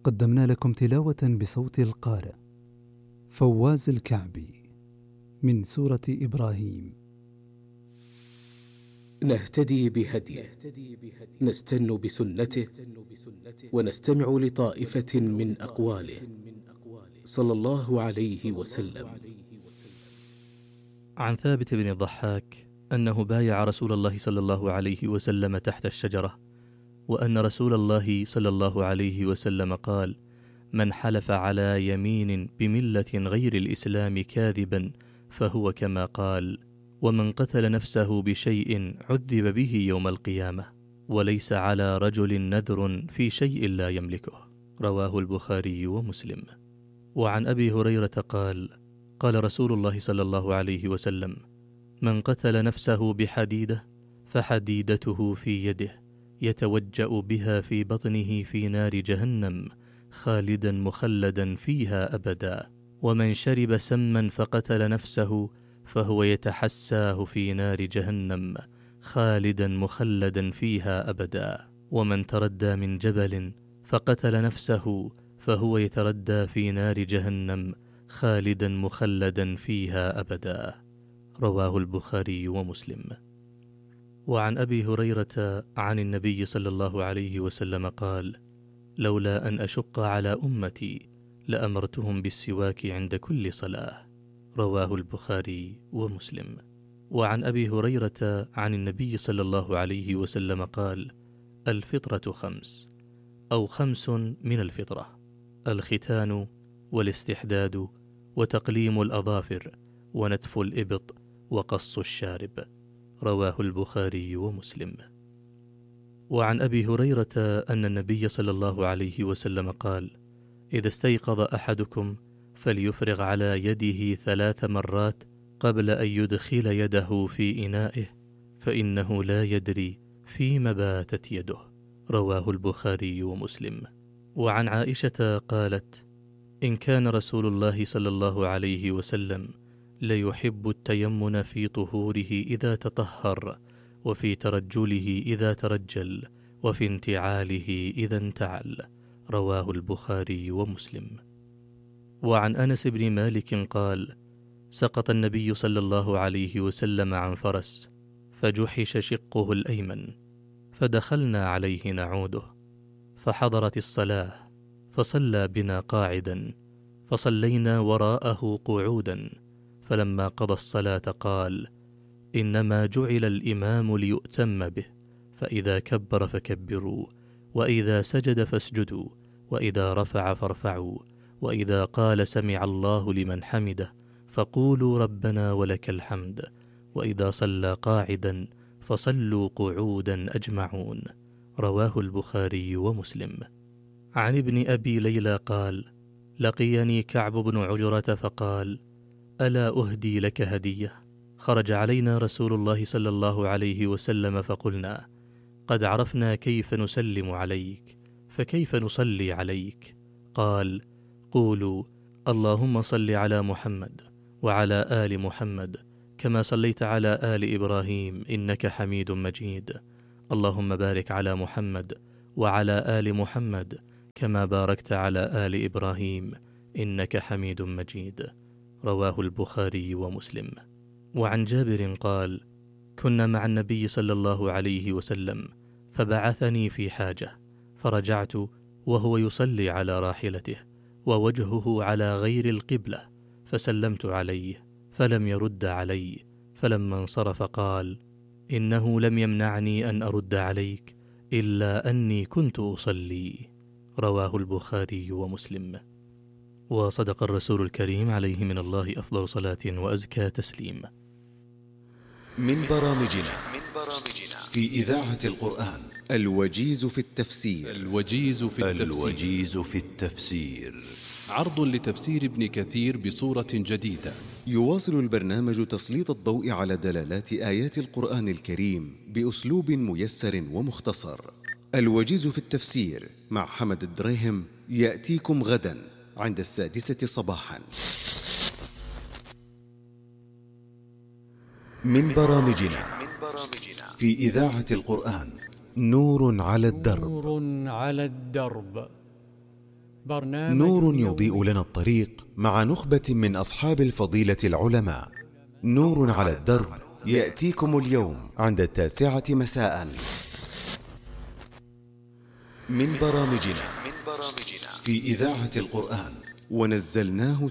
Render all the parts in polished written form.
قدمنا لكم تلاوة بصوت القارئ فواز الكعبي من سورة إبراهيم. نهتدي بهديه، نستن بسنته، ونستمع لطائفة من أقواله صلى الله عليه وسلم. عن ثابت بن الضحاك أنه بايع رسول الله صلى الله عليه وسلم تحت الشجرة، وأن رسول الله صلى الله عليه وسلم قال: من حلف على يمين بملة غير الإسلام كاذبا فهو كما قال، ومن قتل نفسه بشيء عذب به يوم القيامة، وليس على رجل نذر في شيء لا يملكه. رواه البخاري ومسلم. وعن أبي هريرة قال: قال رسول الله صلى الله عليه وسلم: من قتل نفسه بحديدة فحديدته في يده يتوجأ بها في بطنه في نار جهنم خالدا مخلدا فيها أبدا، ومن شرب سما فقتل نفسه فهو يتحساه في نار جهنم خالدا مخلدا فيها أبدا، ومن تردى من جبل فقتل نفسه فهو يتردى في نار جهنم خالدا مخلدا فيها أبدا. رواه البخاري ومسلم. وعن أبي هريرة عن النبي صلى الله عليه وسلم قال: لولا أن أشق على أمتي لأمرتهم بالسواك عند كل صلاة. رواه البخاري ومسلم. وعن أبي هريرة عن النبي صلى الله عليه وسلم قال: الفطرة 5 أو 5 من الفطرة: الختان والاستحداد وتقليم الأظافر ونتف الإبط وقص الشارب. رواه البخاري ومسلم. وعن أبي هريرة أن النبي صلى الله عليه وسلم قال: إذا استيقظ أحدكم فليفرغ على يده 3 مرات قبل أن يدخل يده في إنائه، فإنه لا يدري فيما باتت يده. رواه البخاري ومسلم. وعن عائشة قالت: إن كان رسول الله صلى الله عليه وسلم ليحب التيمن في طهوره إذا تطهر، وفي ترجله إذا ترجل، وفي انتعاله إذا انتعل. رواه البخاري ومسلم. وعن أنس بن مالك قال: سقط النبي صلى الله عليه وسلم عن فرس فجحش شقه الأيمن، فدخلنا عليه نعوده، فحضرت الصلاة فصلى بنا قاعدا، فصلينا وراءه قعودا، فلما قضى الصلاة قال: إنما جعل الإمام ليؤتم به، فإذا كبر فكبروا، وإذا سجد فاسجدوا، وإذا رفع فارفعوا، وإذا قال سمع الله لمن حمده فقولوا ربنا ولك الحمد، وإذا صلى قاعدا فصلوا قعودا أجمعون. رواه البخاري ومسلم. عن ابن أبي ليلى قال: لقيني كعب بن عجرة فقال: ألا أهدي لك هدية؟ خرج علينا رسول الله صلى الله عليه وسلم فقلنا: قد عرفنا كيف نسلم عليك، فكيف نصلي عليك؟ قال: قولوا اللهم صل على محمد وعلى آل محمد كما صليت على آل إبراهيم إنك حميد مجيد، اللهم بارك على محمد وعلى آل محمد كما باركت على آل إبراهيم إنك حميد مجيد. رواه البخاري ومسلم. وعن جابر قال: كنا مع النبي صلى الله عليه وسلم فبعثني في حاجة، فرجعت وهو يصلي على راحلته ووجهه على غير القبلة، فسلمت عليه فلم يرد علي، فلما انصرف قال: إنه لم يمنعني أن أرد عليك إلا أني كنت أصلي. رواه البخاري ومسلم. وصدق الرسول الكريم عليه من الله أفضل صلاة وأزكى تسليم. من برامجنا في إذاعة القرآن الوجيز في التفسير. الوجيز في التفسير عرض لتفسير ابن كثير بصورة جديدة. يواصل البرنامج تسليط الضوء على دلالات آيات القرآن الكريم بأسلوب ميسر ومختصر. الوجيز في التفسير مع حمد الدريهم يأتيكم غدا عند 6 صباحا. من برامجنا في إذاعة القرآن نور على الدرب. نور يضيء لنا الطريق مع نخبة من أصحاب الفضيلة العلماء. نور على الدرب يأتيكم اليوم عند 9 مساء من برامجنا في إذاعة القرآن. ونزلناه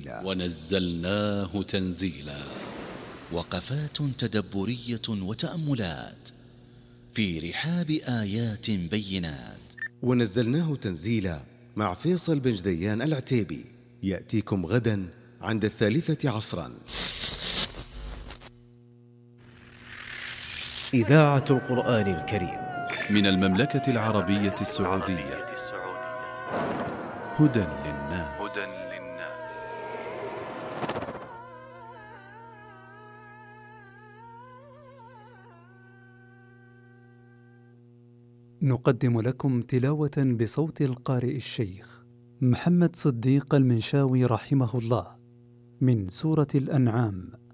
تنزيلا. وقفات تدبرية وتأملات في رحاب آيات بينات. ونزلناه تنزيلا مع فيصل بن جديان العتيبي، يأتيكم غدا عند 3 عصرا. إذاعة القرآن الكريم من المملكة العربية السعودية. هدى للناس. نقدم لكم تلاوة بصوت القارئ الشيخ محمد صديق المنشاوي رحمه الله من سورة الأنعام